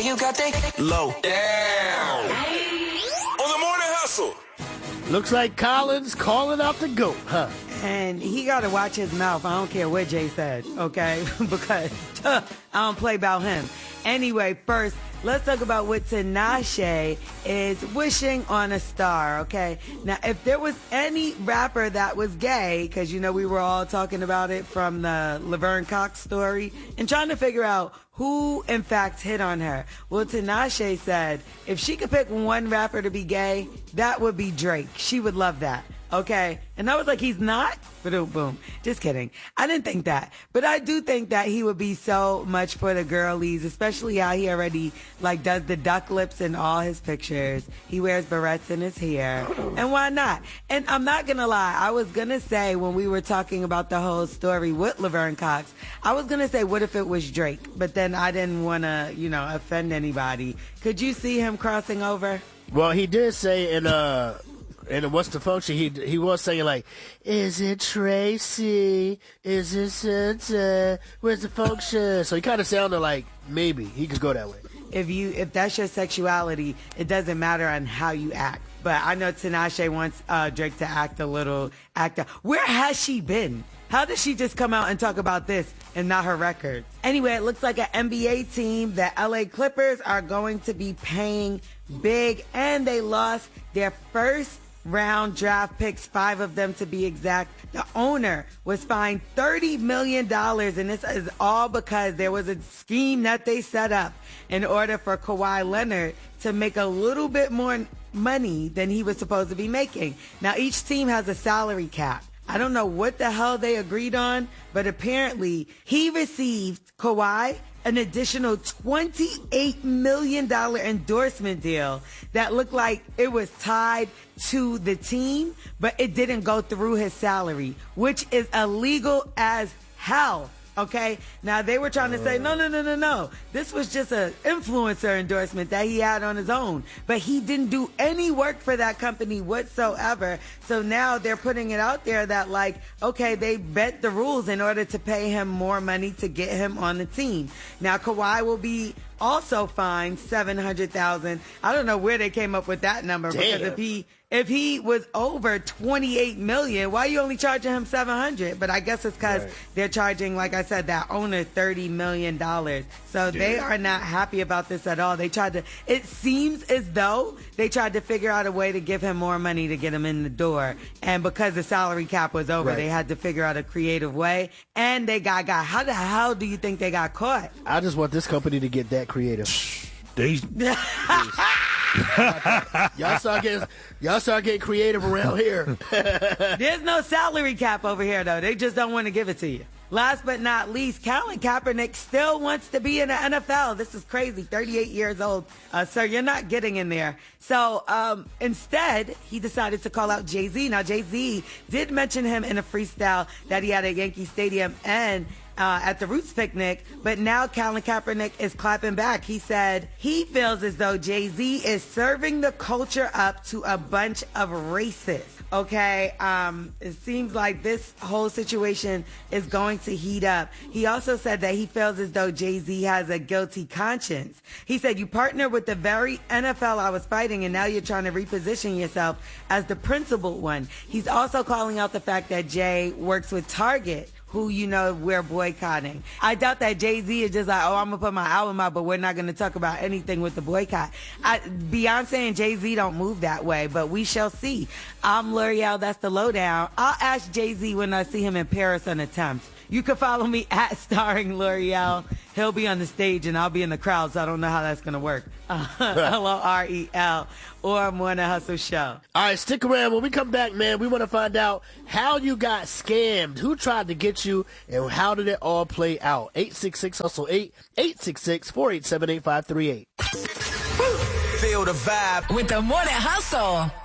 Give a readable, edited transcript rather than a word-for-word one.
you got that low down. On the Morning Hustle. Looks like Colin's calling out the GOAT, huh? And he got to watch his mouth. I don't care what Jay said, okay? Because I don't play about him. Anyway, first, let's talk about what Tinashe is wishing on a star, okay? Now, if there was any rapper that was gay, because, you know, we were all talking about it from the Laverne Cox story, and trying to figure out who, in fact, hit on her. Well, Tinashe said if she could pick one rapper to be gay, that would be Drake. She would love that. Okay. And I was like, he's not? Boom, boom. Just kidding. I didn't think that. But I do think that he would be so much for the girlies, especially how he already, does the duck lips in all his pictures. He wears barrettes in his hair. And why not? And I'm not going to lie. I was going to say when we were talking about the whole story with Laverne Cox, I was going to say, what if it was Drake? But then I didn't want to, offend anybody. Could you see him crossing over? Well, he did say and what's the function? He was saying is it Tracy? Is it Santa? Where's the function? So he kind of sounded like maybe he could go that way. If that's your sexuality, it doesn't matter on how you act. But I know Tinashe wants Drake to act a little actor. Where has she been? How does she just come out and talk about this and not her record? Anyway, it looks like an NBA team, the LA Clippers, are going to be paying big, and they lost their first round draft picks, 5 of them to be exact. The owner was fined $30 million, and this is all because there was a scheme that they set up in order for Kawhi Leonard to make a little bit more money than he was supposed to be making. Now, each team has a salary cap. I don't know what the hell they agreed on, but apparently he received, Kawhi, an additional $28 million endorsement deal that looked like it was tied to the team, but it didn't go through his salary, which is illegal as hell. Okay, now they were trying to say, no. This was just an influencer endorsement that he had on his own. But he didn't do any work for that company whatsoever. So now they're putting it out there that okay, they bent the rules in order to pay him more money to get him on the team. Now Kawhi will be also fined $700,000. I don't know where they came up with that number. Damn. Because if he was over $28 million, why are you only charging him $700,000? But I guess it's because they're charging, like I said, that owner $30 million. So they are not happy about this at all. It seems as though they tried to figure out a way to give him more money to get him in the door. And because the salary cap was over, they had to figure out a creative way. And they got. How the hell do you think they got caught? I just want this company to get that creative. Y'all start getting creative around here. There's no salary cap over here, though. They just don't want to give it to you. Last but not least, Colin Kaepernick still wants to be in the NFL. This is crazy. 38 years old. Sir, you're not getting in there. So instead, he decided to call out Jay-Z. Now, Jay-Z did mention him in a freestyle that he had at Yankee Stadium and at the Roots picnic, but now Colin Kaepernick is clapping back. He said he feels as though Jay-Z is serving the culture up to a bunch of racists. Okay, it seems like this whole situation is going to heat up. He also said that he feels as though Jay-Z has a guilty conscience. He said, you partner with the very NFL I was fighting, and now you're trying to reposition yourself as the principled one. He's also calling out the fact that Jay works with Target, who, we're boycotting. I doubt that Jay-Z is just like, I'm going to put my album out, but we're not going to talk about anything with the boycott. Beyonce and Jay-Z don't move that way, but we shall see. I'm L'Oreal, that's the lowdown. I'll ask Jay-Z when I see him in Paris on the 10th. You can follow me at Starring L'Oreal. He'll be on the stage and I'll be in the crowd, so I don't know how that's going to work. LOREL or Morning Hustle Show. All right, stick around. When we come back, man, we want to find out how you got scammed, who tried to get you, and how did it all play out. 866-HUSTLE-8, 866-487-8538. Feel the vibe with the Morning Hustle.